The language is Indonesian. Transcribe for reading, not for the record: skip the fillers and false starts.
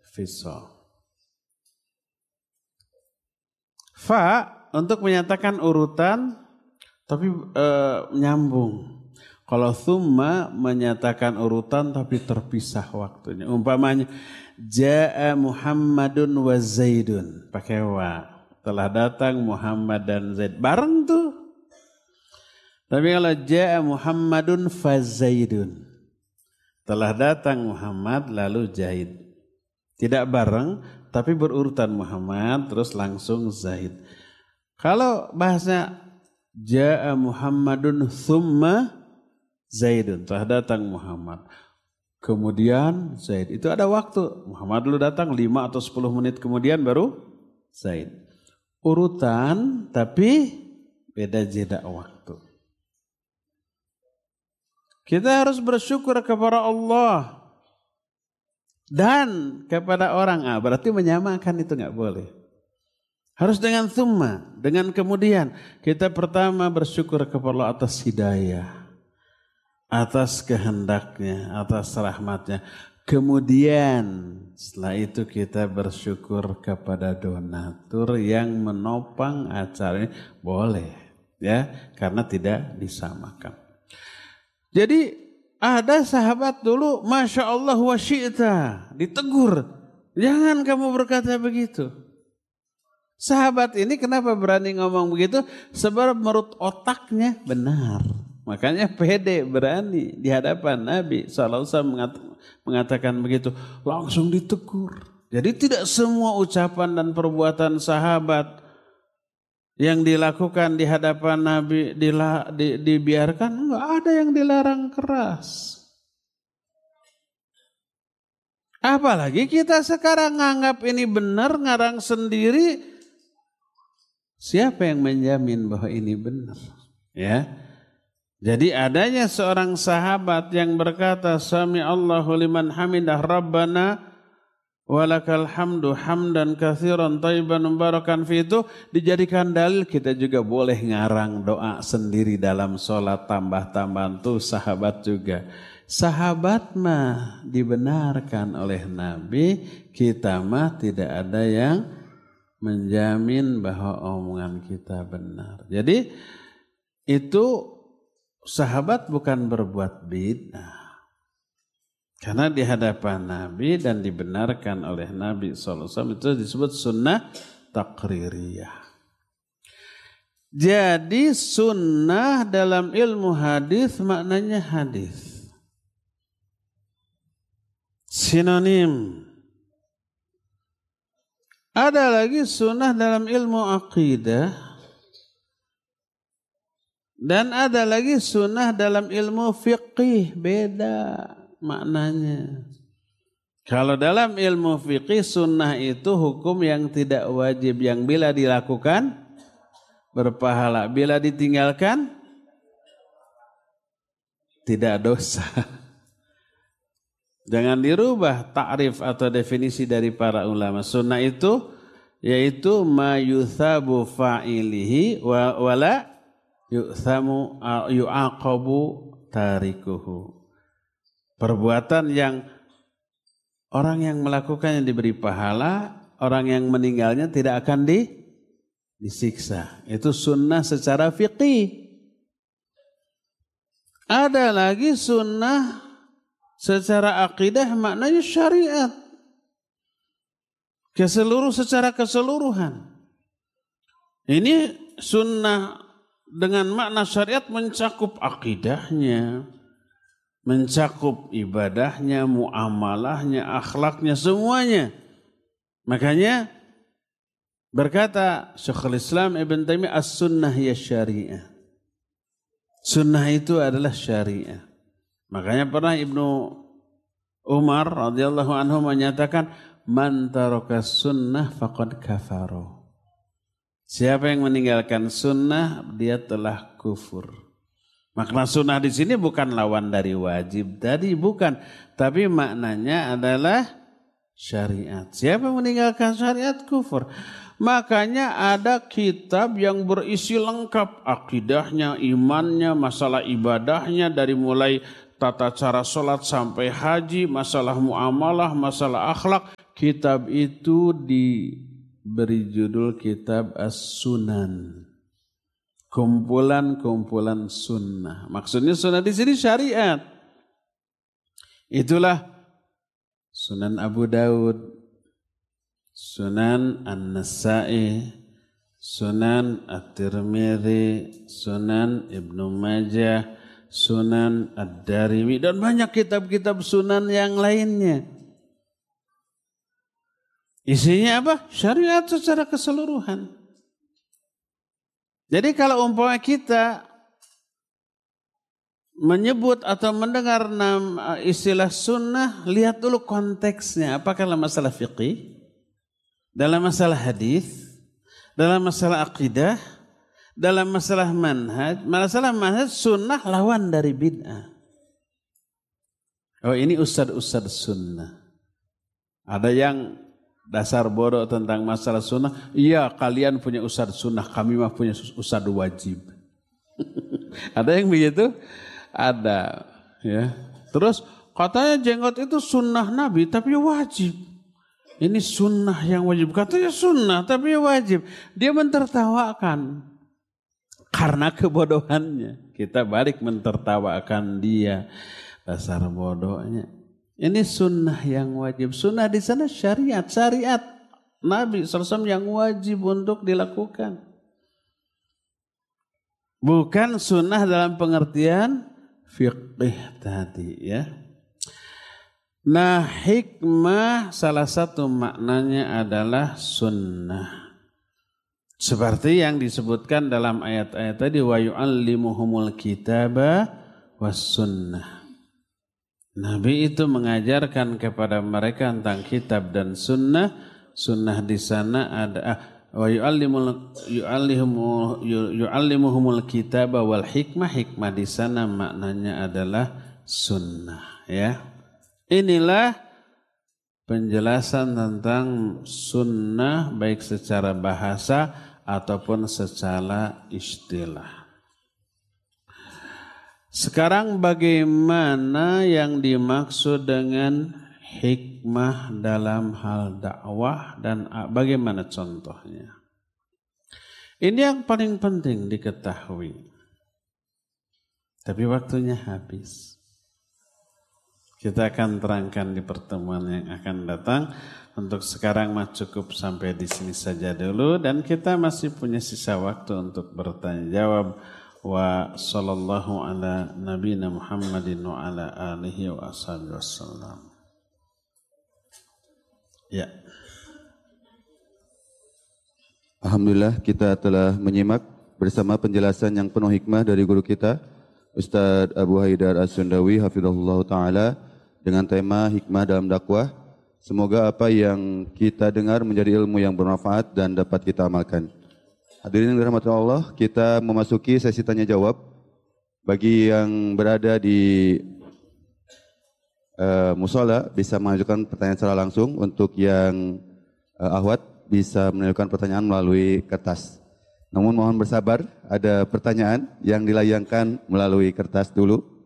fisal. Fa untuk menyatakan urutan tapi nyambung. Kalau thumma menyatakan urutan tapi terpisah waktunya. Umpamanya jaa Muhammadun wa Zaidun pakai wa. Telah datang Muhammad dan Zaid bareng tuh. Tapi kalau jaa Muhammadun fa Zaidun. Telah datang Muhammad lalu Zaid. Tidak bareng tapi berurutan Muhammad terus langsung Zaid. Kalau bahasa jaa Muhammadun thumma Zaidun, telah datang Muhammad. Kemudian Zaid, itu ada waktu. Muhammad dulu datang 5 atau 10 menit kemudian baru Zaid. Urutan tapi beda jeda waktu. Kita harus bersyukur kepada Allah dan kepada orang. Berarti menyamakan itu nggak boleh. Harus dengan thumma, dengan kemudian. Kita pertama bersyukur kepada Allah atas hidayah, atas kehendaknya, atas rahmatnya. Kemudian setelah itu kita bersyukur kepada donatur yang menopang acara ini. Boleh ya, karena tidak disamakan. Jadi ada sahabat dulu, Masya Allah wa syi'ta, ditegur. Jangan kamu berkata begitu. Sahabat ini kenapa berani ngomong begitu? Sebab menurut otaknya benar. Makanya pede berani di hadapan Nabi SAW mengatakan begitu. Langsung ditegur. Jadi tidak semua ucapan dan perbuatan sahabat yang dilakukan di hadapan Nabi dibiarkan. Enggak ada yang dilarang keras. Apalagi kita sekarang nganggap ini benar, ngarang sendiri. Siapa yang menjamin bahwa ini benar? Ya. Jadi adanya seorang sahabat yang berkata Sami Allahu liman hamidah Rabbana walakal hamdu hamdan katsiran thayyiban mubarakan fi itu dijadikan dalil kita juga boleh ngarang doa sendiri dalam sholat tambah-tambahan tuh sahabat juga. Sahabat mah dibenarkan oleh Nabi, kita mah tidak ada yang menjamin bahwa omongan kita benar. Jadi itu sahabat bukan berbuat bid'ah. Karena di hadapan Nabi dan dibenarkan oleh Nabi SAW itu disebut sunnah taqririyah. Jadi sunnah dalam ilmu hadis maknanya hadis. Sinonim. Ada lagi sunnah dalam ilmu aqidah. Dan ada lagi sunnah dalam ilmu fiqih, beda maknanya. Kalau dalam ilmu fiqih sunnah itu hukum yang tidak wajib, yang bila dilakukan berpahala, bila ditinggalkan tidak dosa. Jangan dirubah takrif atau definisi dari para ulama. Sunnah itu yaitu ma yuthabu fa'ilihi wala yu'thamu yu'aqabu tarikuhu. Perbuatan yang orang yang melakukannya diberi pahala, orang yang meninggalnya tidak akan disiksa. Itu sunnah secara fiqih. Ada lagi sunnah secara akidah maknanya syariat. Secara keseluruhan. Ini sunnah dengan makna syariat mencakup akidahnya, mencakup ibadahnya, muamalahnya, akhlaknya, semuanya. Makanya berkata Syekhul Islam Ibn Taimiyah, as-sunnah ya syariah. Sunnah itu adalah syariah. Makanya pernah Ibnu Umar radhiyallahu anhu menyatakan, man taraka sunnah faqad kafara. Siapa yang meninggalkan sunnah, dia telah kufur. Makna sunnah di sini bukan lawan dari wajib tadi, bukan. Tapi maknanya adalah syariat. Siapa yang meninggalkan syariat, kufur. Makanya ada kitab yang berisi lengkap akidahnya, imannya, masalah ibadahnya, dari mulai tata cara sholat sampai haji, masalah muamalah, masalah akhlak. Kitab itu diberi judul Kitab As-Sunan. Kumpulan-kumpulan sunnah. Maksudnya sunnah di sini syariat. Itulah Sunan Abu Daud, Sunan An-Nasa'i, Sunan At-Tirmidzi, Sunan Ibnu Majah, Sunan Ad-Darimi, dan banyak kitab-kitab sunan yang lainnya. Isinya apa? Syariat secara keseluruhan. Jadi kalau umpama kita menyebut atau mendengar nama istilah sunnah, lihat dulu konteksnya. Apakah dalam masalah fiqih, dalam masalah hadis, dalam masalah akidah, dalam masalah manhaj. Masalah manhaj, sunnah lawan dari bid'ah. Oh, ini ustad-ustad sunnah. Ada yang dasar bodoh tentang masalah sunnah. Iya, kalian punya ustad sunnah, kami mah punya ustad wajib. Ada yang begitu? Ada. Ya. Terus katanya jenggot itu sunnah Nabi tapi wajib. Ini sunnah yang wajib. Katanya sunnah tapi wajib. Dia mentertawakan karena kebodohannya. Kita balik mentertawakan dia. Dasar bodohnya. Ini sunnah yang wajib. Sunnah di sana syariat. Syariat Nabi SAW yang wajib untuk dilakukan. Bukan sunnah dalam pengertian fiqih tadi ya. Nah, hikmah salah satu maknanya adalah sunnah. Seperti yang disebutkan dalam ayat-ayat tadi, wa yu'allimuhumul kitaba was sunnah. Nabi itu mengajarkan kepada mereka tentang kitab dan sunnah. Sunnah di sana ada wa yu'allimuhumul kitaba wal hikmah. Hikmah di sana maknanya adalah sunnah ya. Inilah penjelasan tentang sunnah baik secara bahasa ataupun secara istilah. Sekarang bagaimana yang dimaksud dengan hikmah dalam hal dakwah dan bagaimana contohnya? Ini yang paling penting diketahui. Tapi waktunya habis. Kita akan terangkan di pertemuan yang akan datang. Untuk sekarang mah cukup sampai di sini saja dulu dan kita masih punya sisa waktu untuk bertanya jawab. Wa sallallahu ala nabiyina Muhammadin wa ala alihi wa ashabihi wasallam. Ya. Alhamdulillah kita telah menyimak bersama penjelasan yang penuh hikmah dari guru kita Ustaz Abu Haidar As-Sundawi hafizahullah taala dengan tema hikmah dalam dakwah. Semoga apa yang kita dengar menjadi ilmu yang bermanfaat dan dapat kita amalkan. Hadirin yang dirahmati Allah, kita memasuki sesi tanya jawab. Bagi yang berada di musola bisa mengajukan pertanyaan secara langsung. Untuk yang ahwat bisa mengajukan pertanyaan melalui kertas. Namun mohon bersabar, ada pertanyaan yang dilayangkan melalui kertas dulu.